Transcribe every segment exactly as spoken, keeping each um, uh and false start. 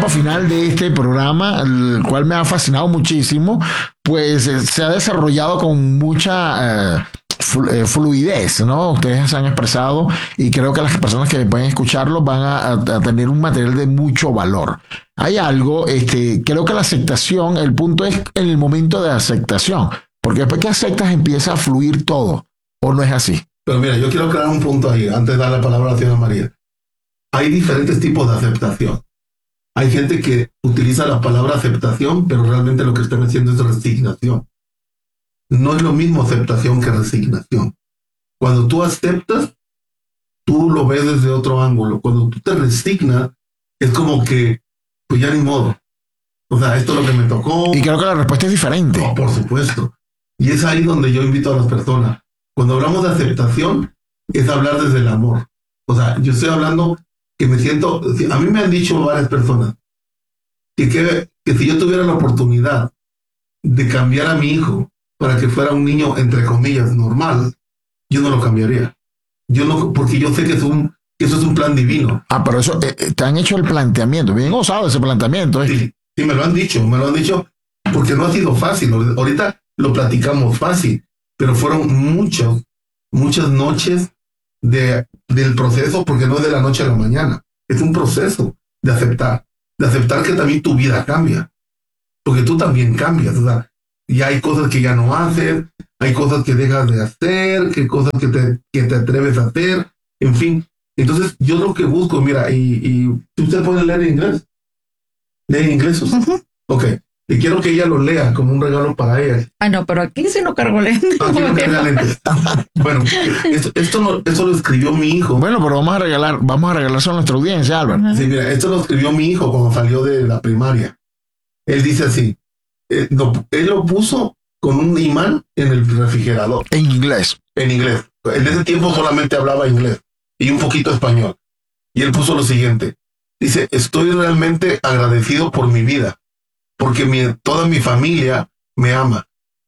etapa final de este programa, el cual me ha fascinado muchísimo, pues eh, se ha desarrollado con mucha eh, flu- eh, fluidez, ¿no? Ustedes se han expresado y creo que las personas que pueden escucharlo van a, a- a tener un material de mucho valor. Hay algo, este, creo que la aceptación, el punto es en el momento de aceptación, porque después que aceptas empieza a fluir todo, ¿o no es así? Pero mira, yo quiero aclarar un punto ahí, antes de dar la palabra a la señora María. Hay diferentes tipos de aceptación. Hay gente que utiliza la palabra aceptación, pero realmente lo que están haciendo es resignación. No es lo mismo aceptación que resignación. Cuando tú aceptas, tú lo ves desde otro ángulo. Cuando tú te resignas, es como que, pues ya ni modo. O sea, esto es lo que me tocó. Y creo que la respuesta es diferente. No, por supuesto. Y es ahí donde yo invito a las personas. Cuando hablamos de aceptación, es hablar desde el amor. O sea, yo estoy hablando que me siento... A mí me han dicho varias personas que, que, que si yo tuviera la oportunidad de cambiar a mi hijo para que fuera un niño, entre comillas, normal, yo no lo cambiaría. Yo no, porque yo sé que, es un, que eso es un plan divino. Ah, pero eso, eh, te han hecho el planteamiento, bien osado ese planteamiento. ¿eh? Sí, sí, me lo han dicho, me lo han dicho porque no ha sido fácil. Ahorita lo platicamos fácil, pero fueron muchas, muchas noches de, del proceso, porque no es de la noche a la mañana. Es un proceso de aceptar, de aceptar que también tu vida cambia, porque tú también cambias. O sea, y hay cosas que ya no haces, hay cosas que dejas de hacer, que cosas que te, que te atreves a hacer, en fin. Entonces, yo lo que busco, mira, y, y ¿usted puede leer en inglés? ¿Lee en inglés? Uh-huh. Ok. Y quiero que ella lo lea como un regalo para ella. Ah, no, pero aquí sí no cargo lentes. Aquí no carga lentes. Bueno, esto, esto, no, esto lo escribió mi hijo. Bueno, pero vamos a regalar, vamos a regalarse a nuestra audiencia, Álvaro. Sí, mira, esto lo escribió mi hijo cuando salió de la primaria. Él dice así, eh, no, él lo puso con un imán en el refrigerador. En inglés. En inglés. En ese tiempo solamente hablaba inglés y un poquito español. Y él puso lo siguiente. Dice, estoy realmente agradecido por mi vida, porque mi, toda mi familia me ama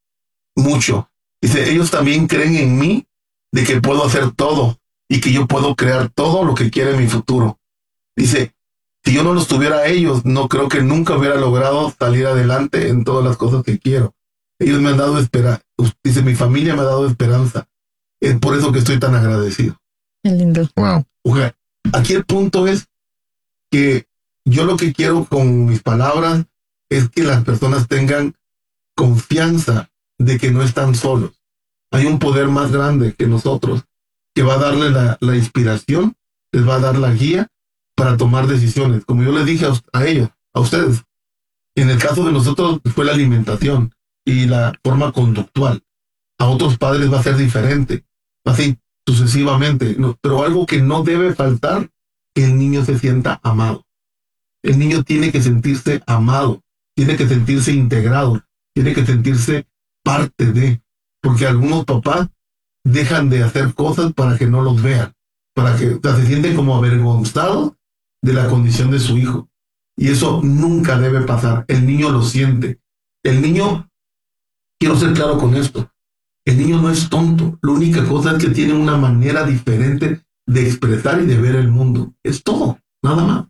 mucho. Dice, ellos también creen en mí de que puedo hacer todo y que yo puedo crear todo lo que quiera en mi futuro. Dice, si yo no los tuviera a ellos, no creo que nunca hubiera logrado salir adelante en todas las cosas que quiero. Ellos me han dado esperanza. Dice, mi familia me ha dado esperanza. Es por eso que estoy tan agradecido. Qué lindo. Wow. Okay. Aquí el punto es que yo lo que quiero con mis palabras es que las personas tengan confianza de que no están solos. Hay un poder más grande que nosotros que va a darle la, la inspiración, les va a dar la guía para tomar decisiones. Como yo les dije a, a ellos, a ustedes, en el caso de nosotros fue la alimentación y la forma conductual. A otros padres va a ser diferente, así sucesivamente. No, pero algo que no debe faltar, que el niño se sienta amado. El niño tiene que sentirse amado, tiene que sentirse integrado, tiene que sentirse parte de, porque algunos papás dejan de hacer cosas para que no los vean, para que, o sea, se sienten como avergonzados de la condición de su hijo. Y eso nunca debe pasar. El niño lo siente. El niño, quiero ser claro con esto, el niño no es tonto. La única cosa es que tiene una manera diferente de expresar y de ver el mundo. Es todo, nada más.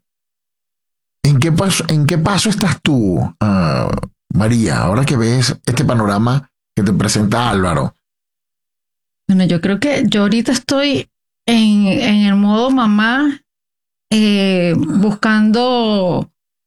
¿En qué paso, en qué paso estás tú, uh, María, ahora que ves este panorama que te presenta Álvaro? Bueno, yo creo que yo ahorita estoy en, en el modo mamá, eh, buscando,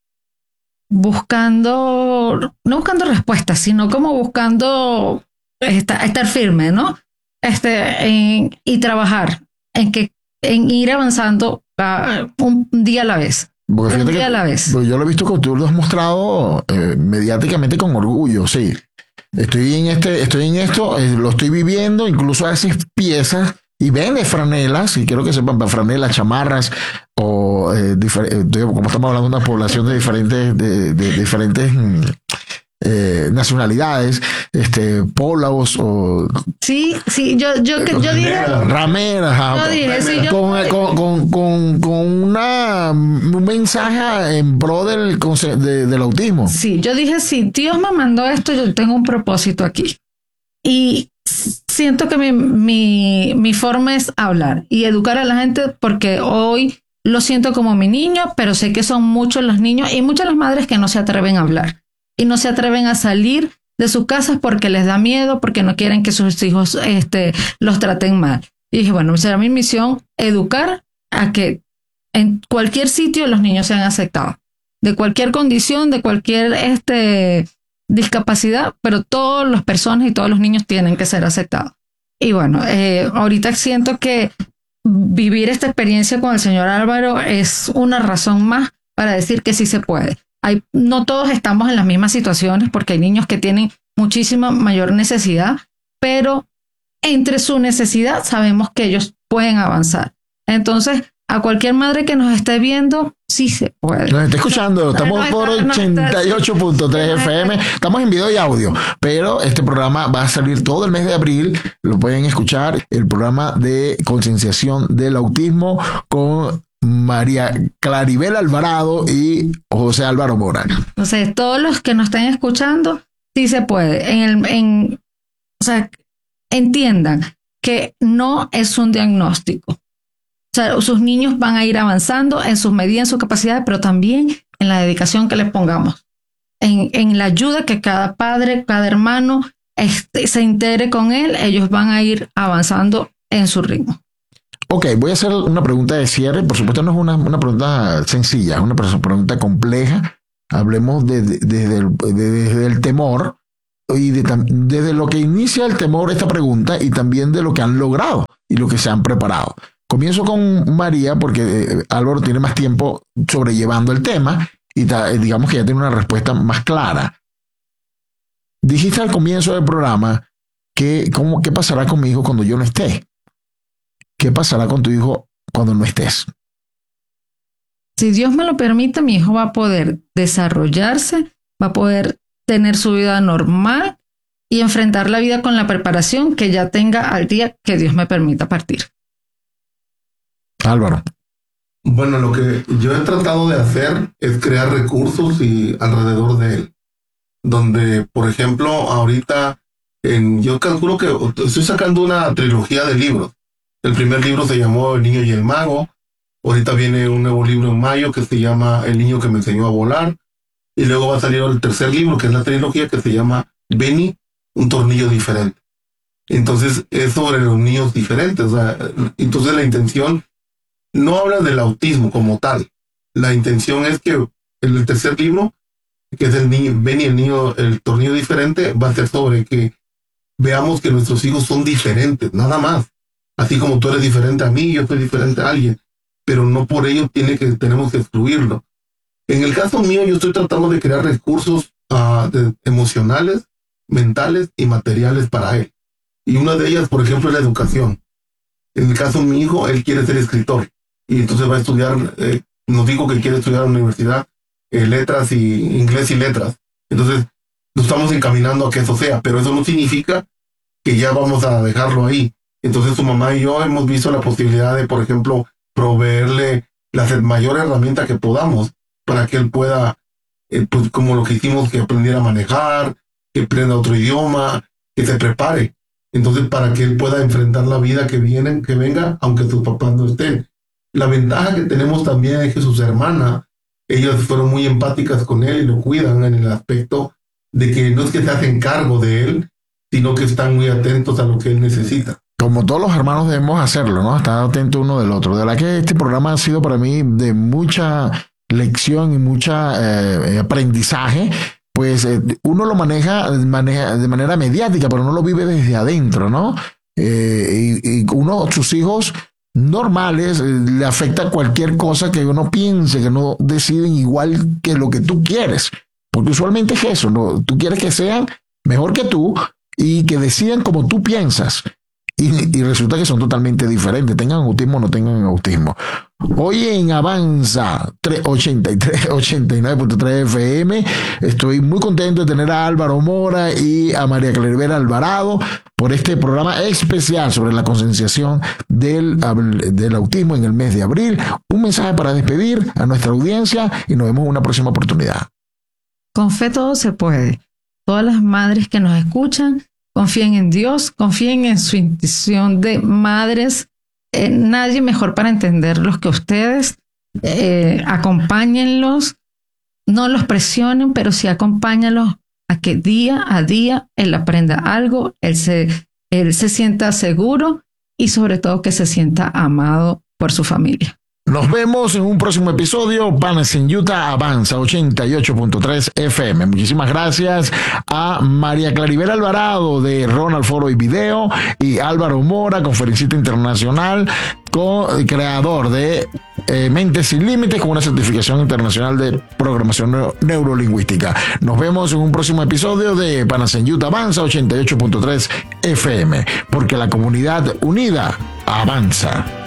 buscando, no buscando respuestas, sino como buscando estar, estar firme, ¿no? Este, en, y trabajar en que, en ir avanzando uh, un día a la vez. Porque un fíjate día que, a la vez. pues yo lo he visto que tú lo has mostrado eh, mediáticamente con orgullo, sí. Estoy en este, estoy en esto, eh, lo estoy viviendo, incluso haces piezas y vende franelas, y quiero que sepan, franelas, chamarras, o eh, difer- como estamos hablando de una población de diferentes, de, de diferentes mm, eh, nacionalidades, este, polos o Sí, sí, yo, yo, que, yo dije, rameras, yo dije, sí, yo, con, con, con, con, con una, un mensaje en pro del, conce- de, del autismo. sí, yo dije, si Dios me mandó esto, yo tengo un propósito aquí. Y siento que mi, mi, mi forma es hablar y educar a la gente, porque hoy lo siento como mi niño, pero sé que son muchos los niños y muchas las madres que no se atreven a hablar y no se atreven a salir de sus casas porque les da miedo, porque no quieren que sus hijos este, los traten mal. Y dije, bueno, será mi misión educar a que en cualquier sitio los niños sean aceptados, de cualquier condición, de cualquier este, discapacidad, pero todas las personas y todos los niños tienen que ser aceptados. Y bueno, eh, ahorita siento que vivir esta experiencia con el señor Álvaro es una razón más para decir que sí se puede. Hay, no todos estamos en las mismas situaciones porque hay niños que tienen muchísima mayor necesidad, pero entre su necesidad sabemos que ellos pueden avanzar. Entonces, a cualquier madre que nos esté viendo, sí se puede. Nos está escuchando, estamos no, por no, no, ochenta y ocho punto tres F M, estamos en video y audio, pero este programa va a salir todo el mes de abril, lo pueden escuchar, el programa de concienciación del autismo con María Claribel Alvarado y José Álvaro Mora. Entonces, todos los que nos estén escuchando, sí se puede. En el, en, o sea, entiendan que no es un diagnóstico. O sea, sus niños van a ir avanzando en sus medidas, en sus capacidades, pero también en la dedicación que les pongamos, en, en la ayuda que cada padre, cada hermano este, se integre con él, ellos van a ir avanzando en su ritmo. Ok, voy a hacer una pregunta de cierre. Por supuesto, no es una, una pregunta sencilla, es una pregunta compleja. Hablemos de, de, desde, el, de, desde el temor y de, desde lo que inicia el temor esta pregunta y también de lo que han logrado y lo que se han preparado. Comienzo con María porque eh, Álvaro tiene más tiempo sobrellevando el tema y ta, digamos que ya tiene una respuesta más clara. Dijiste al comienzo del programa que cómo, qué pasará con mi hijo cuando yo no esté. ¿Qué pasará con tu hijo cuando no estés? Si Dios me lo permite, mi hijo va a poder desarrollarse, va a poder tener su vida normal y enfrentar la vida con la preparación que ya tenga al día que Dios me permita partir. Álvaro. Bueno, lo que yo he tratado de hacer es crear recursos y alrededor de él. Donde, por ejemplo, ahorita en, yo calculo que estoy sacando una trilogía de libros. El primer libro se llamó El niño y el mago. Ahorita viene un nuevo libro en mayo que se llama El niño que me enseñó a volar. Y luego va a salir el tercer libro, que es la trilogía, que se llama Benny, un tornillo diferente. Entonces, es sobre los niños diferentes. O sea, entonces la intención no habla del autismo como tal. La intención es que en el tercer libro, que es el niño, Benny, el niño, el tornillo diferente, va a ser sobre que veamos que nuestros hijos son diferentes, nada más. Así como tú eres diferente a mí, yo soy diferente a alguien, pero no por ello tiene que, tenemos que excluirlo. En el caso mío, yo estoy tratando de crear recursos uh, de, emocionales, mentales y materiales para él. Y una de ellas, por ejemplo, es la educación. En el caso de mi hijo, él quiere ser escritor. Y entonces va a estudiar, eh, nos dijo que quiere estudiar en la universidad, eh, letras y inglés y letras. Entonces, nos estamos encaminando a que eso sea, pero eso no significa que ya vamos a dejarlo ahí. Entonces su mamá y yo hemos visto la posibilidad de, por ejemplo, proveerle la mayor herramienta que podamos para que él pueda, eh, pues como lo que hicimos, que aprendiera a manejar, que aprenda otro idioma, que se prepare. Entonces, para que él pueda enfrentar la vida que viene, que venga, aunque sus papás no estén. La ventaja que tenemos también es que sus hermanas, ellas fueron muy empáticas con él y lo cuidan en el aspecto de que no es que se hacen cargo de él, sino que están muy atentos a lo que él necesita. Como todos los hermanos debemos hacerlo, ¿no? Estar atentos uno del otro. De verdad que este programa ha sido para mí de mucha lección y mucha eh, aprendizaje. Pues eh, uno lo maneja, maneja de manera mediática, pero no lo vive desde adentro, ¿no? Eh, y, y uno, sus hijos normales, eh, le afecta cualquier cosa que uno piense, que no deciden igual que lo que tú quieres. Porque usualmente es eso, ¿no? Tú quieres que sean mejor que tú y que decidan como tú piensas. Y, y resulta que son totalmente diferentes, tengan autismo o no tengan autismo. Hoy en Avanza ochenta y tres, ochenta y nueve punto tres F M estoy muy contento de tener a Álvaro Mora y a María Claribel Alvarado por este programa especial sobre la concienciación del, del autismo en el mes de abril. Un mensaje para despedir a nuestra audiencia y nos vemos en una próxima oportunidad. Con fe todo se puede. Todas las madres que nos escuchan, confíen en Dios, confíen en su intuición de madres. Eh, nadie mejor para entenderlos que ustedes. eh, acompáñenlos, no los presionen, pero sí acompáñenlos a que día a día él aprenda algo, él se, él se sienta seguro y sobre todo que se sienta amado por su familia. Nos vemos en un próximo episodio. Panas en Utah Avanza ochenta y ocho punto tres F M. Muchísimas gracias a María Claribel Alvarado de Ronald Foro y Video y Álvaro Mora, conferencista internacional, co-creador de eh, Mentes Sin Límites con una certificación internacional de programación neuro- neurolingüística. Nos vemos en un próximo episodio de Panas en Utah Avanza ochenta y ocho punto tres F M, porque la comunidad unida avanza.